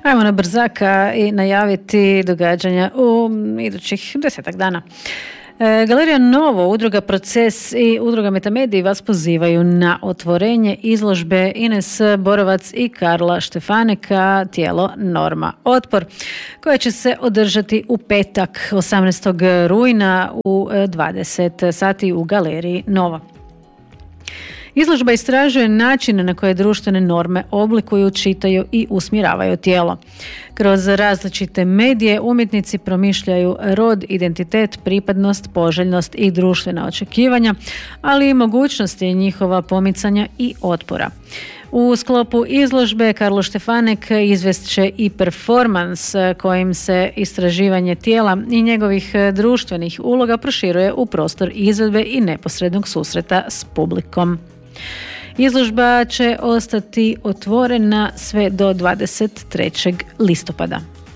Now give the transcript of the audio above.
Ajmo na brzaka i najaviti događanja u idućih 10 dana. Galerija Novo, udruga Proces i udruga Metamediji vas pozivaju na otvorenje izložbe Ines Borovac i Karla Štefaneka Tijelo, norma, otpor, koja će se održati u petak 18. rujna u 20 sati u Galeriji Novo. Izložba istražuje načine na koje društvene norme oblikuju, čitaju i usmjeravaju tijelo. Kroz različite medije umjetnici promišljaju rod, identitet, pripadnost, poželjnost i društvena očekivanja, ali i mogućnosti njihova pomicanja i otpora. U sklopu izložbe Karlo Štefanek izvest će i performans kojim se istraživanje tijela i njegovih društvenih uloga proširuje u prostor izvedbe i neposrednog susreta s publikom. Izložba će ostati otvorena sve do 23. listopada.